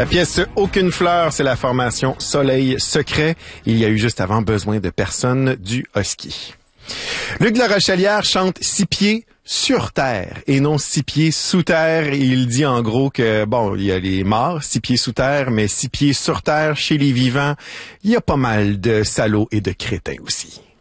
La pièce Aucune fleur, c'est la formation Soleil Secret. Il y a eu juste avant Besoin de personne du Husky. Luc La Rochelière chante 6 pieds sur terre et non 6 pieds sous terre. Il dit en gros que, bon, il y a les morts, 6 pieds sous terre, mais 6 pieds sur terre chez les vivants, il y a pas mal de salauds et de crétins aussi.